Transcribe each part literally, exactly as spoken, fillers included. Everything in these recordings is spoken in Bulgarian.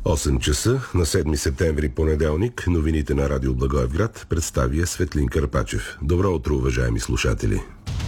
осем часа на седми септември, понеделник, новините на Радио Благоевград представя Светлин Карпачев. Добро утро, уважаеми слушатели!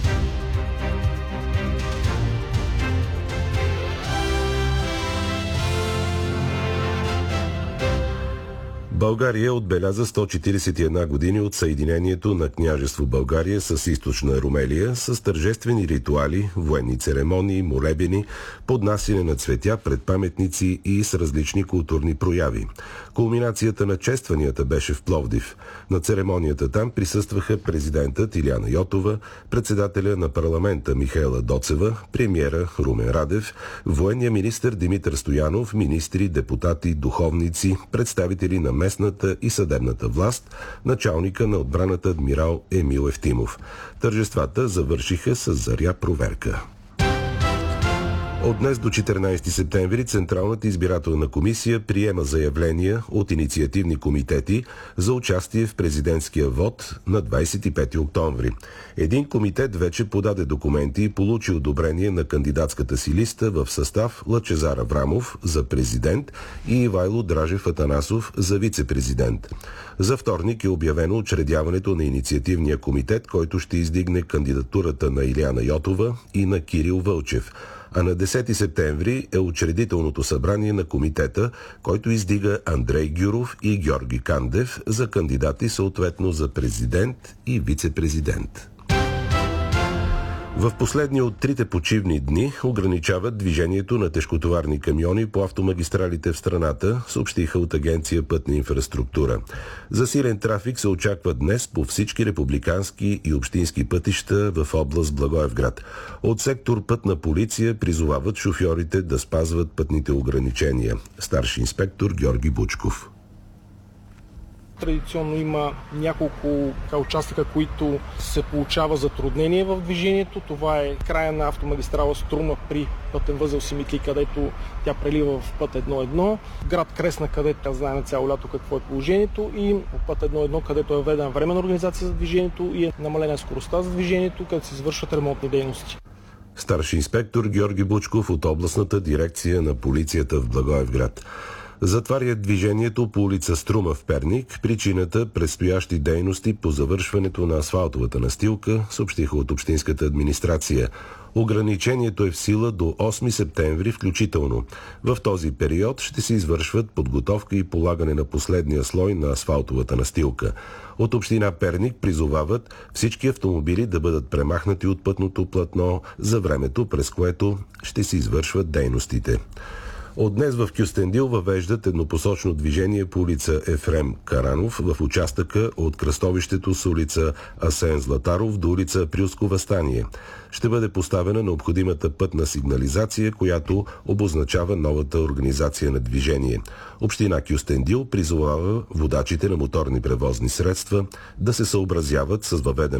България отбеляза сто четиридесет и една години от съединението на княжество България с източна Румелия с тържествени ритуали, военни церемонии, молебени, поднасяне на цветя пред паметници и с различни културни прояви. Кулминацията на честванията беше в Пловдив. На церемонията там присъстваха президентът Илияна Йотова, председателя на парламента Михаела Доцева, премиера Румен Радев, военния министър Димитър Стоянов, министри, депутати, духовници, представители на местната и съдебната власт, началника на отбраната адмирал Емил Евтимов. Тържествата завършиха с заря проверка. От днес до четиринадесети септември Централната избирателна комисия приема заявления от инициативни комитети за участие в президентския вод на двадесет и пети октомври. Един комитет вече подаде документи и получи одобрение на кандидатската си листа в състав Лъчезар Аврамов за президент и Ивайло Дражев Атанасов за вице-президент. За вторник е обявено учредяването на инициативния комитет, който ще издигне кандидатурата на Илияна Йотова и на Кирил Вълчев. А на десети септември е учредителното събрание на комитета, който издига Андрей Гюров и Георги Кандев за кандидати съответно за президент и вице-президент. В последния от трите почивни дни ограничават движението на тежкотоварни камиони по автомагистралите в страната, съобщиха от Агенция Пътна инфраструктура. Засилен трафик се очаква днес по всички републикански и общински пътища в област Благоевград. От сектор Пътна полиция призовават шофьорите да спазват пътните ограничения. Старши инспектор Георги Бучков. Традиционно има няколко участъка, които се получава затруднение в движението. Това е края на автомагистрала Струма при пътен възел Симитли, където тя прелива в път едно едно. Град Кресна, където тя знае на цяло лято какво е положението, и по път едно едно, където е введена временна организация за движението и е намалена скоростта за движението, където се извършват ремонтни дейности. Старши инспектор Георги Бучков от областната дирекция на полицията в Благоевград. Затварят движението по улица Струма в Перник. Причината – предстоящи дейности по завършването на асфалтовата настилка, съобщиха от общинската администрация. Ограничението е в сила до осми септември включително. В този период ще се извършват подготовка и полагане на последния слой на асфалтовата настилка. От община Перник призовават всички автомобили да бъдат премахнати от пътното платно за времето, през което ще се извършват дейностите. От днес в Кюстендил въвеждат еднопосочно движение по улица Ефрем Каранов в участъка от кръстовището с улица Асен Златаров до улица Априлско въстание. Ще бъде поставена необходимата пътна сигнализация, която обозначава новата организация на движение. Община Кюстендил призовава водачите на моторни превозни средства да се съобразяват с въведен